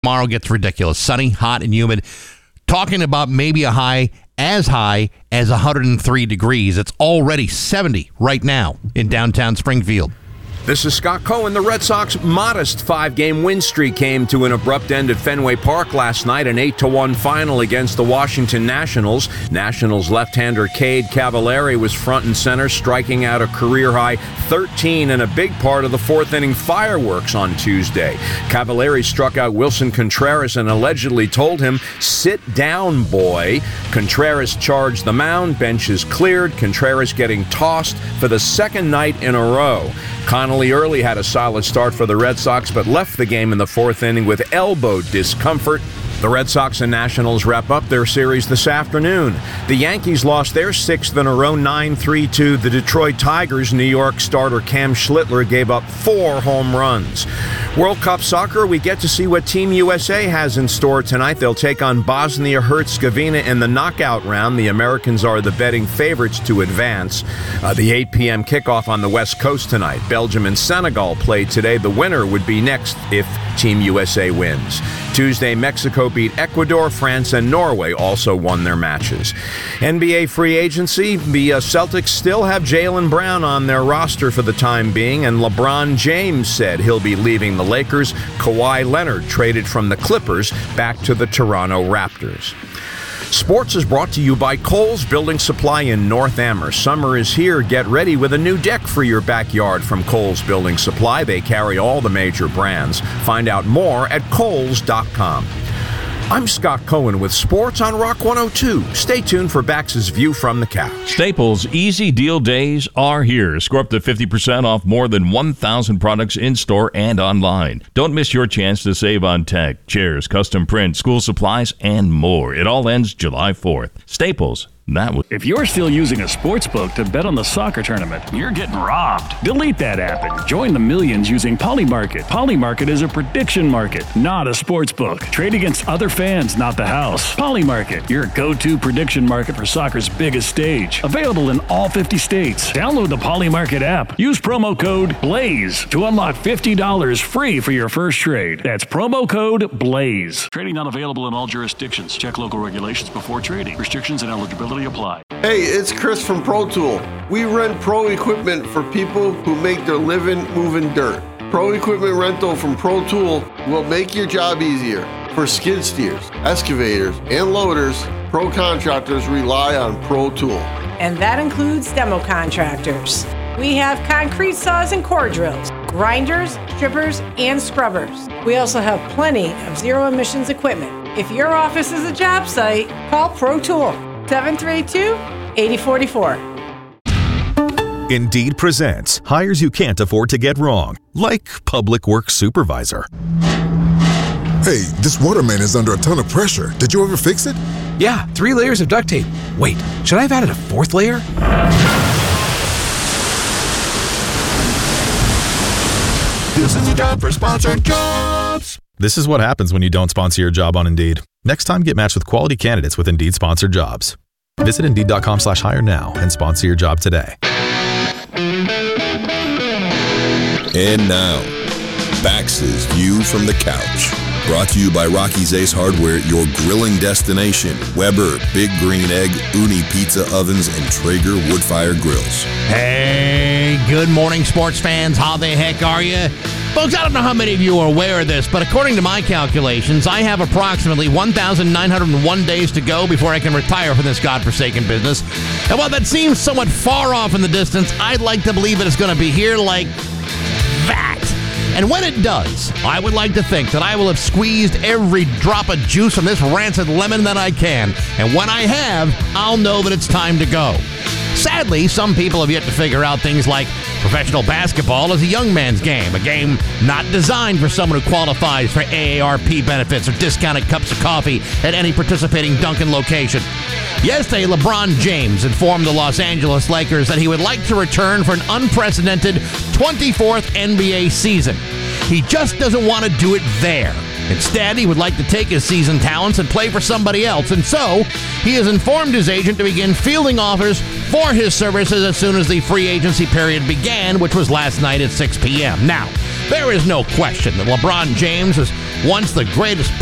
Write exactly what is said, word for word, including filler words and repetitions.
Tomorrow gets ridiculous. Sunny, hot, and humid. Talking about maybe a high as high as one hundred three degrees. It's already seventy right now in downtown Springfield. This is Scott Cohen. The Red Sox modest five-game win streak came to an abrupt end at Fenway Park last night, an eight to one final against the Washington Nationals. Nationals left-hander Cade Cavallari was front and center, striking out a career-high thirteen and a big part of the fourth-inning fireworks on Tuesday. Cavallari struck out Wilson Contreras and allegedly told him, "Sit down, boy." Contreras charged the mound, benches cleared, Contreras getting tossed for the second night in a row. Connolly Early had a solid start for the Red Sox, but left the game in the fourth inning with elbow discomfort. The Red Sox and Nationals wrap up their series this afternoon. The Yankees lost their sixth in a row, nine three to the Detroit Tigers. New York starter Cam Schlittler gave up four home runs. World Cup soccer, we get to see what Team U S A has in store tonight. They'll take on Bosnia-Herzegovina in the knockout round. The Americans are the betting favorites to advance. Uh, the eight p.m. kickoff on the West Coast tonight. Belgium and Senegal play today. The winner would be next if Team U S A wins. Tuesday, Mexico beat Ecuador. France and Norway also won their matches. N B A free agency, the uh, Celtics still have Jaylen Brown on their roster for the time being, and LeBron James said he'll be leaving the Lakers. Kawhi Leonard traded from the Clippers back to the Toronto Raptors. Sports is brought to you by Kohl's Building Supply in North Amherst. Summer is here. Get ready with a new deck for your backyard from Kohl's Building Supply. They carry all the major brands. Find out more at Kohls dot com. I'm Scott Cohen with Sports on Rock one oh two. Stay tuned for Bax's View from the Couch. Staples Easy Deal Days are here. Score up to fifty percent off more than one thousand products in-store and online. Don't miss your chance to save on tech, chairs, custom print, school supplies, and more. It all ends July fourth. Staples. That was- if you're still using a sports book to bet on the soccer tournament, you're getting robbed. Delete that app and join the millions using Polymarket. Polymarket is a prediction market, not a sports book. Trade against other fans, not the house. Polymarket, your go-to prediction market for soccer's biggest stage. Available in all fifty states. Download the Polymarket app. Use promo code BLAZE to unlock fifty dollars free for your first trade. That's promo code BLAZE. Trading not available in all jurisdictions. Check local regulations before trading. Restrictions and eligibility apply. Hey, it's Chris from Pro Tool. We rent pro equipment for people who make their living moving dirt. Pro equipment rental from Pro Tool will make your job easier. For skid steers, excavators, and loaders, pro contractors rely on Pro Tool. And that includes demo contractors. We have concrete saws and core drills, grinders, strippers, and scrubbers. We also have plenty of zero emissions equipment. If your office is a job site, call Pro Tool. seven three two, eight zero four four. Indeed presents hires you can't afford to get wrong, like public works supervisor. Hey, this waterman is under a ton of pressure. Did you ever fix it? Yeah, three layers of duct tape. Wait, should I have added a fourth layer? This is a job for sponsored jobs. This is what happens when you don't sponsor your job on Indeed. Next time, get matched with quality candidates with Indeed sponsored jobs. Visit Indeed.com slash hire now and sponsor your job today. And now, Bax's View from the Couch. Brought to you by Rocky's Ace Hardware, your grilling destination. Weber, Big Green Egg, Uni Pizza Ovens, and Traeger Woodfire Grills. Hey, good morning, sports fans. How the heck are you? Folks, I don't know how many of you are aware of this, but according to my calculations, I have approximately one thousand nine hundred one days to go before I can retire from this godforsaken business. And while that seems somewhat far off in the distance, I'd like to believe that it's going to be here like that. And when it does, I would like to think that I will have squeezed every drop of juice from this rancid lemon that I can. And when I have, I'll know that it's time to go. Sadly, some people have yet to figure out things like professional basketball is a young man's game, a game not designed for someone who qualifies for A A R P benefits or discounted cups of coffee at any participating Dunkin' location. Yesterday, LeBron James informed the Los Angeles Lakers that he would like to return for an unprecedented twenty-fourth N B A season. He just doesn't want to do it there. Instead, he would like to take his seasoned talents and play for somebody else, and so he has informed his agent to begin fielding offers for his services as soon as the free agency period began, which was last night at six p.m. Now, there is no question that LeBron James has once the greatest